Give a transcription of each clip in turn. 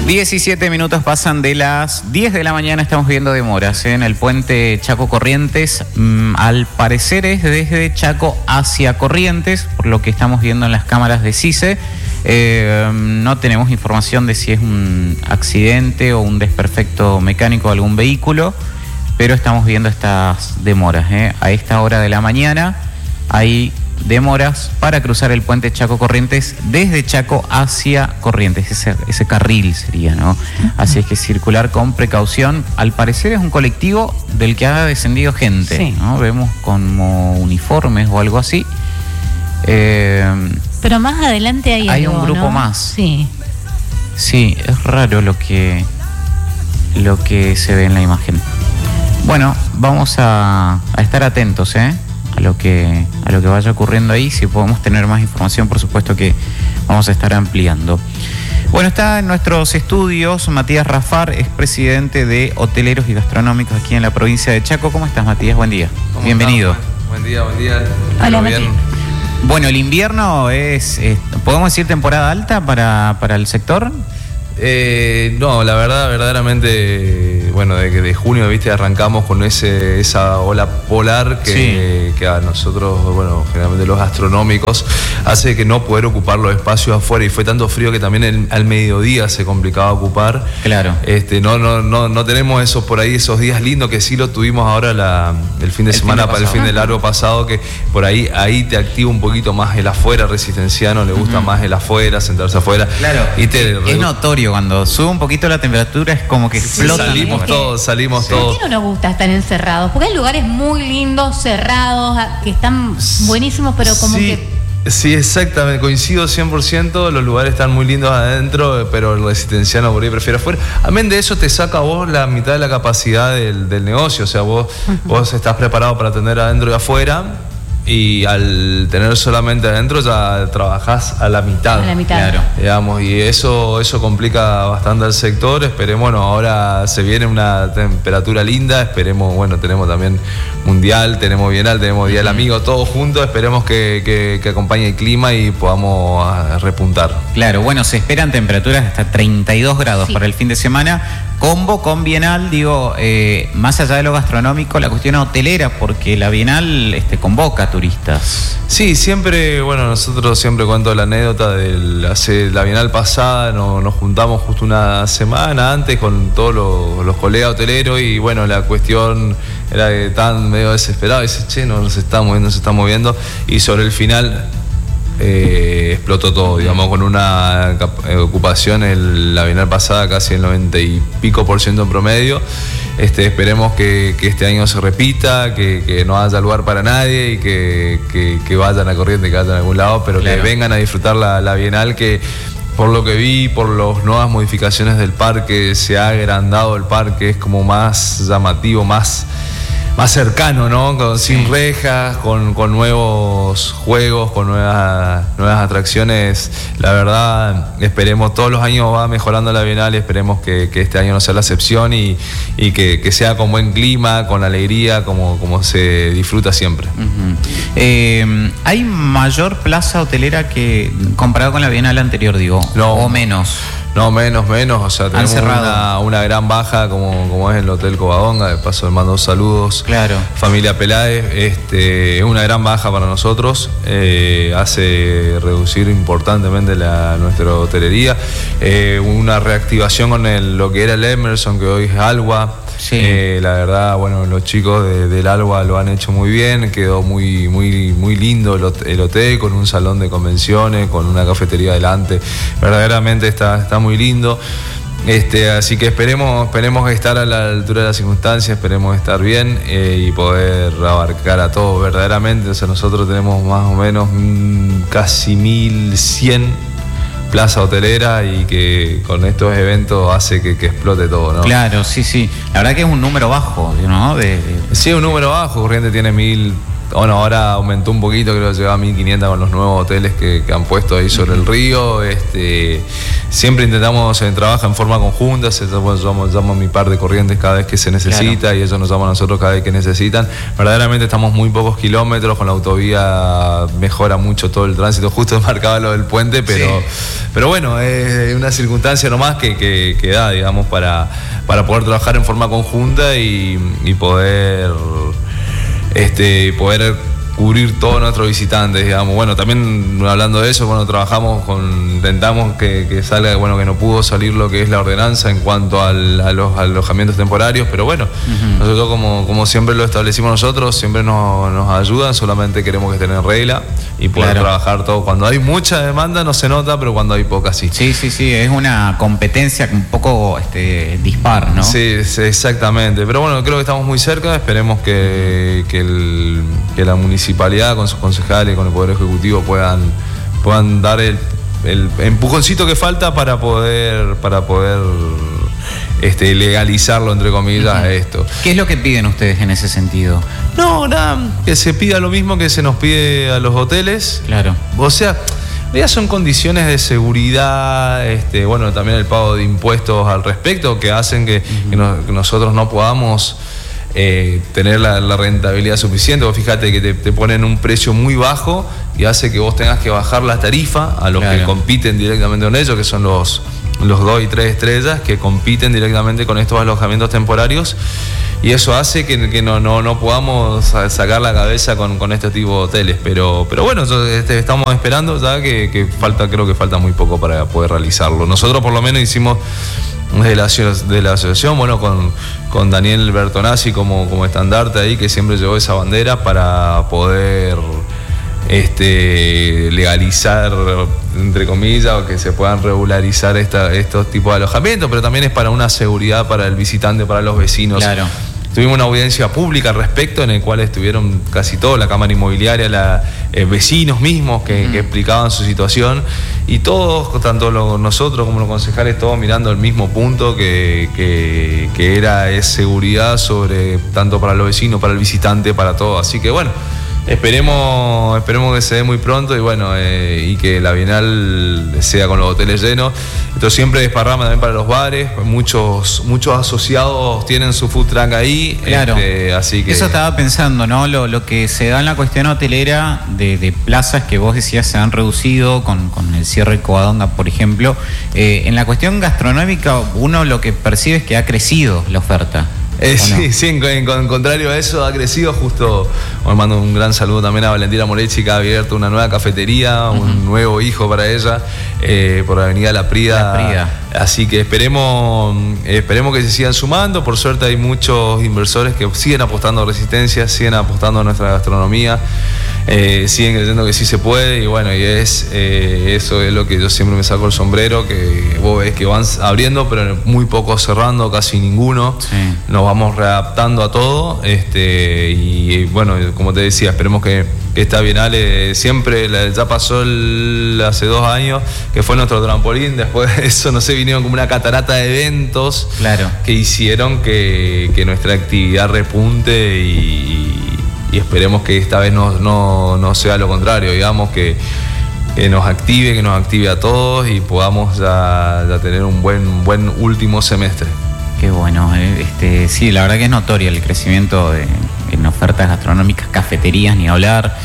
17 minutos pasan de las 10 de la mañana, estamos viendo demoras en el puente Chaco Corrientes. Al parecer es desde Chaco hacia Corrientes, por lo que estamos viendo en las cámaras de CICE. No tenemos información de si es un accidente o un desperfecto mecánico de algún vehículo, pero estamos viendo estas demoras. A esta hora de la mañana hay demoras para cruzar el puente Chaco Corrientes desde Chaco hacia Corrientes, ese carril sería, ¿no? Así es que circular con precaución. Al parecer es un colectivo del que ha descendido gente, sí, ¿no? Vemos como uniformes o algo así. Pero más adelante hay algo, un grupo, ¿no? Más. Sí. Sí, es raro lo que se ve en la imagen. Bueno, vamos a estar atentos, a lo que vaya ocurriendo ahí. Si podemos tener más información, por supuesto que vamos a estar ampliando. Bueno, está en nuestros estudios Matías Rafar, es presidente de Hoteleros y Gastronómicos aquí en la provincia de Chaco. ¿Cómo estás, Matías? Buen día. Bienvenido. Buen día. Hola, Matías. Bueno, el invierno es ¿podemos decir temporada alta para el sector? No, la verdad, verdaderamente, bueno, de junio, viste, arrancamos con esa ola polar que a nosotros, bueno, generalmente los gastronómicos, hace que no poder ocupar los espacios afuera, y fue tanto frío que también al mediodía se complicaba ocupar. Claro. No tenemos esos días lindos que sí lo tuvimos ahora el fin de semana, para el fin de largo pasado, que por ahí te activa un poquito más el afuera resistenciano, le gusta más el afuera, sentarse afuera. Claro, y es notorio. Cuando sube un poquito la temperatura es como que explota. Salimos todos. ¿Por qué no nos gusta estar encerrados? Porque hay lugares muy lindos, cerrados, que están buenísimos, pero como que... Sí, exactamente, coincido 100%, los lugares están muy lindos adentro, pero el resistenciano por ahí prefiere afuera. Amén de eso, te saca vos la mitad de la capacidad del negocio, o sea, vos estás preparado para atender adentro y afuera, y al tener solamente adentro ya trabajás a la mitad. Claro. Digamos, y eso complica bastante al sector. Esperemos, bueno, ahora se viene una temperatura linda, esperemos, bueno, tenemos también Mundial, tenemos Bienal, tenemos Día del Amigo, todos juntos, esperemos que acompañe el clima y podamos repuntar. Claro, bueno, se esperan temperaturas hasta 32 grados para el fin de semana. Combo con Bienal, digo, más allá de lo gastronómico, la cuestión hotelera, porque la Bienal convoca turistas. Sí, siempre, bueno, nosotros siempre cuento la anécdota de la Bienal pasada, nos juntamos justo una semana antes con todos los colegas hoteleros, y bueno, la cuestión era que estaban medio desesperados, y dice, no se está moviendo, y sobre el final explotó todo, digamos, con una ocupación la Bienal pasada casi el 90 y pico % en promedio. Esperemos que este año se repita, que no haya lugar para nadie, y que vayan a Corrientes, que vayan a algún lado, pero claro, que vengan a disfrutar la Bienal, que por lo que vi, por las nuevas modificaciones del parque, se ha agrandado el parque, es como más llamativo, más cercano, ¿no? Sin rejas, con nuevos juegos, con nuevas atracciones. La verdad, esperemos, todos los años va mejorando la Bienal, y esperemos que este año no sea la excepción, y que sea con buen clima, con alegría, como se disfruta siempre. ¿Hay mayor plaza hotelera que comparado con la Bienal anterior, digo? No, ¿o menos? No, menos, o sea, tenemos una gran baja como es el Hotel Covadonga. De paso, le mando saludos. Claro. Familia Peláez, es una gran baja para nosotros, hace reducir importantemente nuestra hotelería, una reactivación con lo que era el Emerson, que hoy es Alba. Sí. La verdad, bueno, los chicos del Alba lo han hecho muy bien, quedó muy lindo el hotel, con un salón de convenciones, con una cafetería delante, verdaderamente está muy lindo. Así que esperemos estar a la altura de las circunstancias, esperemos estar bien, y poder abarcar a todos verdaderamente. O sea, nosotros tenemos más o menos casi 1100 plaza hotelera, y que con estos eventos hace que explote todo, ¿no? Claro, sí. La verdad que es un número bajo, ¿no? Sí, un número bajo. Corrientes tiene Bueno, ahora aumentó un poquito, creo que llegaba a 1.500 con los nuevos hoteles que han puesto ahí sobre el río. Siempre intentamos trabajar en forma conjunta. Llamo a mi par de Corrientes cada vez que se necesita, y ellos nos llaman a nosotros cada vez que necesitan. Verdaderamente estamos muy pocos kilómetros, con la autovía mejora mucho todo el tránsito. Justo marcaba lo del puente, pero bueno, es una circunstancia nomás que da, digamos, para poder trabajar en forma conjunta y poder cubrir todos nuestros visitantes, digamos. Bueno, también hablando de eso, bueno, intentamos que salga, bueno, que no pudo salir lo que es la ordenanza en cuanto a los alojamientos temporarios, pero bueno, nosotros como siempre lo establecimos nosotros, siempre nos ayudan, solamente queremos que estén en regla y poder trabajar todo. Cuando hay mucha demanda no se nota, pero cuando hay poca sí. Sí, es una competencia un poco dispar, ¿no? Sí, exactamente, pero bueno, creo que estamos muy cerca, esperemos que la municipalidad con sus concejales, con el Poder Ejecutivo puedan dar el empujoncito que falta para poder legalizarlo, entre comillas, esto. ¿Qué es lo que piden ustedes en ese sentido? No, nada, que se pida lo mismo que se nos pide a los hoteles. Claro. O sea, ya son condiciones de seguridad, bueno, también el pago de impuestos al respecto, que hacen que nosotros no podamos tener la rentabilidad suficiente. Vos fíjate que te ponen un precio muy bajo y hace que vos tengas que bajar la tarifa a los que compiten directamente con ellos, que son los 2 y 3 estrellas, que compiten directamente con estos alojamientos temporarios, y eso hace que no podamos sacar la cabeza con este tipo de hoteles, pero bueno, estamos esperando ya que creo que falta muy poco para poder realizarlo. Nosotros por lo menos hicimos de la asociación, bueno, con Daniel Bertonazzi como estandarte ahí, que siempre llevó esa bandera para poder legalizar, entre comillas, o que se puedan regularizar estos tipos de alojamientos, pero también es para una seguridad para el visitante, para los vecinos. Claro. Tuvimos una audiencia pública al respecto, en el cual estuvieron casi todos, la Cámara Inmobiliaria, vecinos mismos que explicaban su situación, y todos, tanto nosotros como los concejales, todos mirando el mismo punto, que es seguridad tanto para los vecinos, para el visitante, para todos. Así que bueno, esperemos que se dé muy pronto, y bueno, y que la Bienal sea con los hoteles llenos. Esto siempre desparrama también para los bares, muchos asociados tienen su food truck ahí. Claro. Así que eso estaba pensando, ¿no? Lo que se da en la cuestión hotelera de plazas que vos decías se han reducido con el cierre de Covadonga, por ejemplo. En la cuestión gastronómica, uno lo que percibe es que ha crecido la oferta. Sí, en contrario a eso ha crecido. Justo mando un gran saludo también a Valentina Moretti, que ha abierto una nueva cafetería, un nuevo hijo para ella, por Avenida La Prida. Así que esperemos que se sigan sumando. Por suerte hay muchos inversores que siguen apostando a Resistencia, siguen apostando a nuestra gastronomía, siguen creyendo que sí se puede, y bueno, eso es lo que yo siempre me saco el sombrero, que vos ves que van abriendo, pero muy pocos cerrando, casi ninguno. Sí. Nos vamos readaptando a todo, y bueno, como te decía, esperemos que esta Bienal siempre, ya pasó hace 2 años, que fue nuestro trampolín. Después de eso, no sé, vinieron como una catarata de eventos que hicieron que nuestra actividad repunte, y esperemos que esta vez no sea lo contrario, digamos, que nos active a todos, y podamos ya tener un buen último semestre. Qué bueno, sí, la verdad que es notorio el crecimiento en ofertas gastronómicas, cafeterías, ni hablar.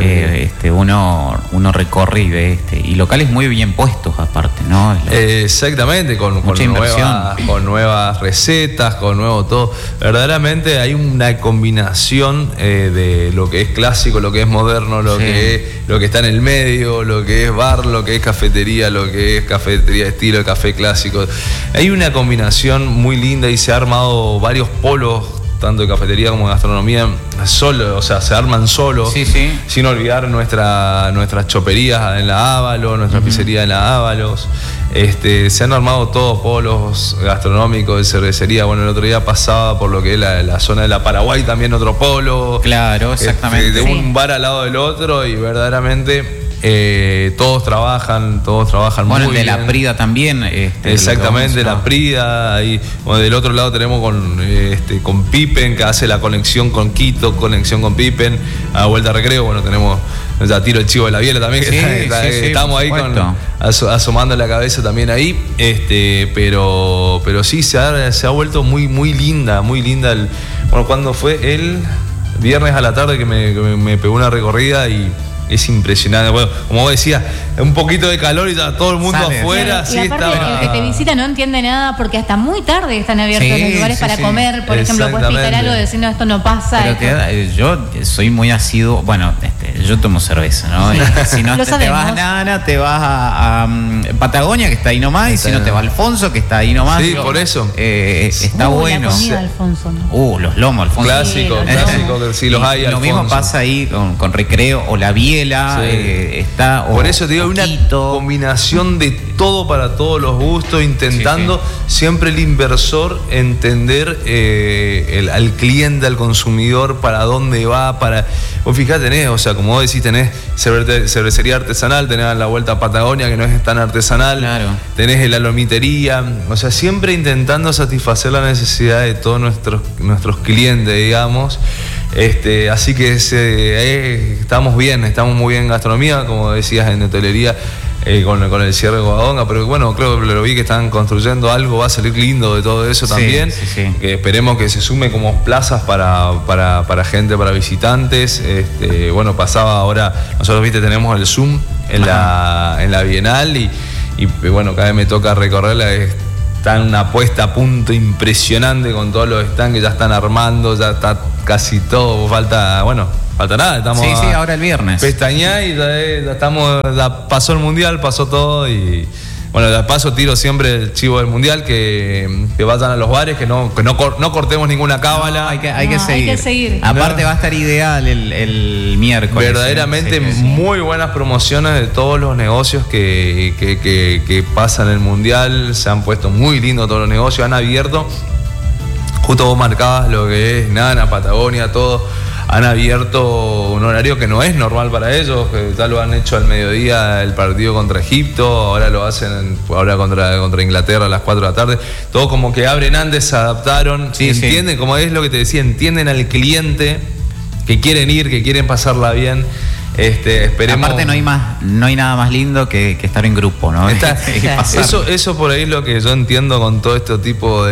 Uno recorre y ve y locales muy bien puestos aparte, ¿no? Exactamente, con nuevas recetas, con nuevo todo. Verdaderamente hay una combinación de lo que es clásico, lo que es moderno, lo que está en el medio, lo que es bar, lo que es cafetería, lo que es cafetería de estilo, café clásico. Hay una combinación muy linda, y se ha armado varios polos, tanto de cafetería como de gastronomía, solo, o sea, se arman solos, sin olvidar nuestras choperías en la Ávalos, nuestra pizzería en la Ávalos. Se han armado todos polos gastronómicos, de cervecería. Bueno, el otro día pasaba por lo que es la zona de la Paraguay, también otro polo. Claro, exactamente. De un bar al lado del otro, y verdaderamente Todos trabajan bueno, muy de bien. la Prida también. Exactamente, la Prida. Ahí, bueno, del otro lado tenemos con Pippen, que hace la conexión con Quito, conexión con Pippen, a Vuelta a Recreo. Bueno, tenemos ya tiro el chivo de la Biela también, que estamos ahí asomando la cabeza también ahí. Pero sí, se ha vuelto muy, muy linda, bueno, cuando fue el viernes a la tarde que me pegó una recorrida y es impresionante. Bueno, como vos decías, un poquito de calor y ya todo el mundo sale afuera. Y aparte, el que te visita no entiende nada porque hasta muy tarde están abiertos los lugares para comer. Por ejemplo, puedes picar algo y decir, no, esto no pasa. Pero yo soy muy asiduo. Bueno, yo tomo cerveza, ¿no? Si no te vas a Nana, te vas a Patagonia, que está ahí nomás, y si no te vas a Alfonso, que está ahí nomás. Sí, por eso. Está bueno. La comida de Alfonso, ¿no? Los lomos, Alfonso. Clásico, que sí los hay. Lo mismo pasa ahí con Recreo o la Biela. Está, por eso te digo, una combinación de todo para todos los gustos, intentando siempre el inversor entender al cliente, al consumidor, para dónde va, vos fijate, tenés, o sea, como vos decís, tenés cervecería artesanal, tenés a la Vuelta a Patagonia, que no es tan artesanal, claro. Tenés la lomitería, o sea, siempre intentando satisfacer la necesidad de todos nuestros clientes, digamos. Así que estamos muy bien en gastronomía, como decías, en hotelería, con el cierre de Covadonga, pero bueno, creo que lo vi que están construyendo algo, va a salir lindo de todo eso también, que esperemos que se sume como plazas para gente, para visitantes. Bueno, pasaba ahora, nosotros tenemos el Zoom en la Bienal y bueno, cada vez me toca recorrerla. Está en una puesta a punto impresionante con todos los stands que ya están armando, ya está casi todo, falta nada, estamos ahora el viernes. Pestañá y ya pasó el Mundial, pasó todo y bueno, de paso tiro siempre el chivo del Mundial, que vayan a los bares, que no cortemos ninguna cábala. Hay que seguir. Aparte va a estar ideal el miércoles. Verdaderamente muy buenas promociones de todos los negocios que pasan el Mundial. Se han puesto muy lindos todos los negocios, han abierto. Justo vos marcabas lo que es Nana, Patagonia, todo. Han abierto un horario que no es normal para ellos, que ya lo han hecho al mediodía el partido contra Egipto, ahora lo hacen contra Inglaterra a las 4 de la tarde. Todo como que abren antes, se adaptaron, entienden, como es lo que te decía, entienden al cliente, que quieren ir, que quieren pasarla bien. Esperemos. Aparte no hay nada más lindo que estar en grupo, ¿no? Eso por ahí es lo que yo entiendo con todo este tipo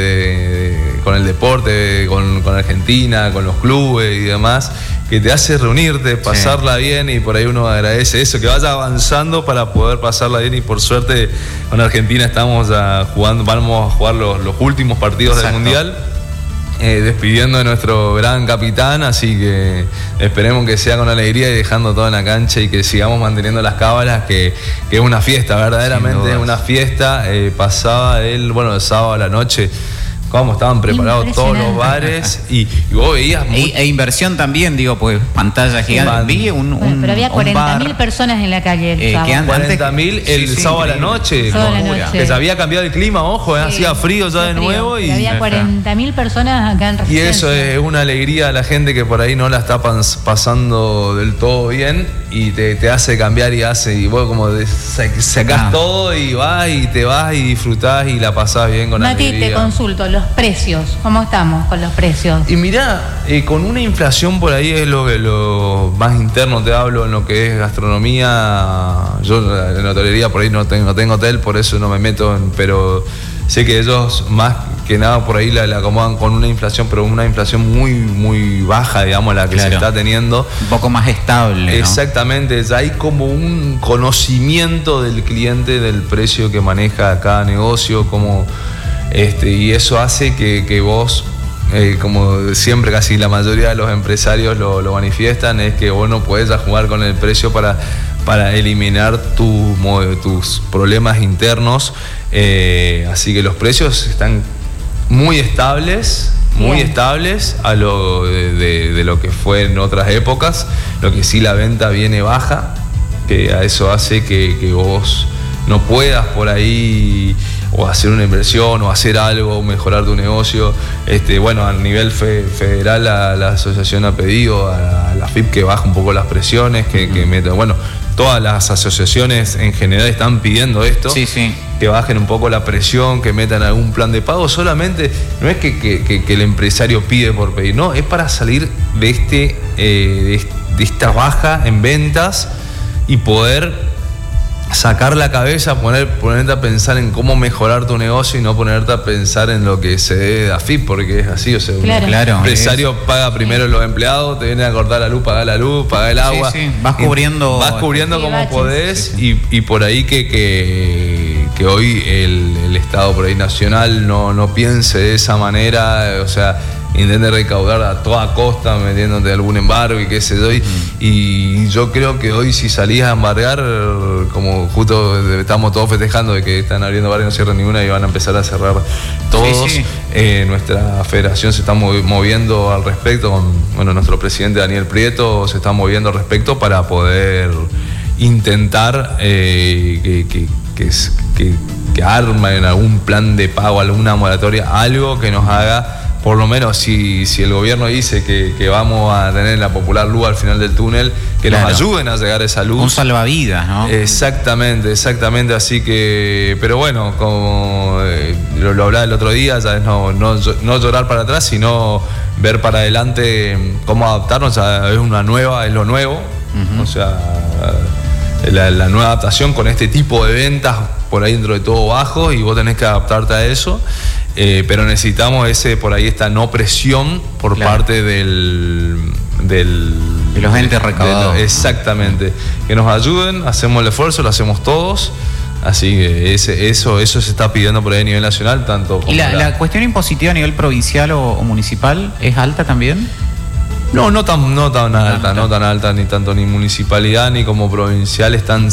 con el deporte, con Argentina, con los clubes y demás, que te hace reunirte, pasarla bien, y por ahí uno agradece eso, que vaya avanzando para poder pasarla bien. Y por suerte con Argentina estamos vamos a jugar los últimos partidos del Mundial. Despidiendo de nuestro gran capitán, así que esperemos que sea con alegría y dejando todo en la cancha y que sigamos manteniendo las cábalas, que es una fiesta, verdaderamente es una fiesta. Pasaba el sábado a la noche, cómo estaban preparados todos los bares y vos veías e inversión también, digo, pues pantalla gigante. Vi pero había 40.000 personas en la calle el sábado. 40.000 el sábado a la noche, que se había cambiado el clima, ojo, hacía frío ya de nuevo y había 40.000 personas acá en Resistencia. Y eso es una alegría a la gente que por ahí no la está pasando del todo bien, y te hace cambiar y vos como sacás todo y vas y te vas y disfrutás y la pasás bien con Mati, alegría. te consulto, los precios, ¿cómo estamos con los precios? Y mirá, con una inflación por ahí es lo más interno, te hablo en lo que es gastronomía. Yo en hotelería por ahí no tengo hotel, por eso no me meto pero sé que ellos más que nada por ahí la acomodan con una inflación, pero una inflación muy, muy baja, digamos, la que se está teniendo. Un poco más estable, ¿no? Exactamente, hay como un conocimiento del cliente del precio que maneja cada negocio, y eso hace que vos, como siempre casi la mayoría de los empresarios lo manifiestan, es que vos no podés jugar con el precio para eliminar tus problemas internos. Así que los precios están muy estables a lo de lo que fue en otras épocas. Lo que sí, la venta viene baja, que a eso hace que vos no puedas por ahí o hacer una inversión o hacer algo, mejorar tu negocio. A nivel federal la asociación ha pedido a la FIP que baje un poco las presiones, que meta, todas las asociaciones en general están pidiendo esto. Sí, sí. Que bajen un poco la presión, que metan algún plan de pago. Solamente no es que el empresario pide por pedir, no, es para salir de esta baja en ventas y poder sacar la cabeza, ponerte a pensar en cómo mejorar tu negocio y no ponerte a pensar en lo que se debe de AFIP, porque es así, o sea, claro. El empresario paga primero los empleados, te vienen a cortar la luz, paga el agua. Sí, sí. Vas cubriendo como podés, y por ahí que hoy el Estado por ahí nacional no piense de esa manera, o sea, intente recaudar a toda costa metiéndote algún embargo y qué sé yo. Y yo creo que hoy si salís a embargar, como justo estamos todos festejando de que están abriendo bares y no cierran ninguna y van a empezar a cerrar todos, sí. Nuestra federación se está moviendo al respecto, nuestro presidente Daniel Prieto se está moviendo al respecto para poder intentar que armen algún plan de pago, alguna moratoria, algo que nos haga, por lo menos si el gobierno dice que vamos a tener la popular luz al final del túnel, que nos ayuden a llegar a esa luz. Un salvavidas, ¿no? Exactamente, así que, pero bueno, como lo hablaba el otro día, ya es no llorar para atrás, sino ver para adelante cómo adaptarnos, es lo nuevo, o sea, la nueva adaptación con este tipo de ventas por ahí dentro de todo bajo, y vos tenés que adaptarte a eso. Pero necesitamos por ahí esta no presión por parte de los entes recaudados. Exactamente. Que nos ayuden, hacemos el esfuerzo, lo hacemos todos. Así que eso se está pidiendo por ahí a nivel nacional, tanto como ¿Y la cuestión impositiva a nivel provincial o municipal es alta también? No tan alta, ni tanto ni municipalidad ni como provincial están